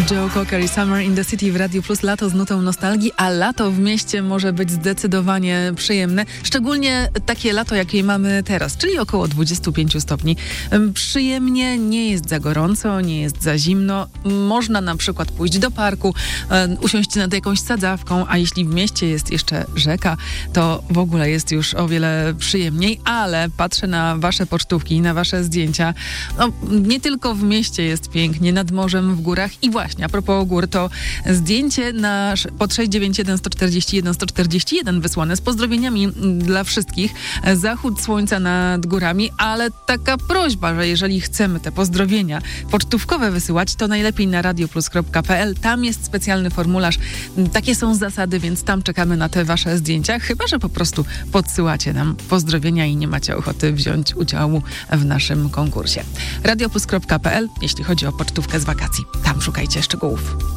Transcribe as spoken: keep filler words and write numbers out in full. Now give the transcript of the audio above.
Joe Cocker i Summer in the City w Radiu Plus. Lato z nutą nostalgii, a lato w mieście może być zdecydowanie przyjemne. Szczególnie takie lato, jakie mamy teraz, czyli około dwadzieścia pięć stopni. Przyjemnie, nie jest za gorąco, nie jest za zimno. Można na przykład pójść do parku, usiąść nad jakąś sadzawką, a jeśli w mieście jest jeszcze rzeka, to w ogóle jest już o wiele przyjemniej, ale patrzę na wasze pocztówki, na wasze zdjęcia. No, nie tylko w mieście jest pięknie, nad morzem, w górach. I właśnie, a propos gór, to zdjęcie na pod sześć dziewięć jeden sto czterdzieści jeden sto czterdzieści jeden wysłane z pozdrowieniami dla wszystkich. Zachód słońca nad górami, ale taka prośba, że jeżeli chcemy te pozdrowienia pocztówkowe wysyłać, to najlepiej na radioplus kropka pe el. Tam jest specjalny formularz. Takie są zasady, więc tam czekamy na te wasze zdjęcia, chyba że po prostu podsyłacie nam pozdrowienia i nie macie ochoty wziąć udziału w naszym konkursie. radioplus kropka pe el, jeśli chodzi o pocztówkę z wakacji. Tam szukajcie szczegółów.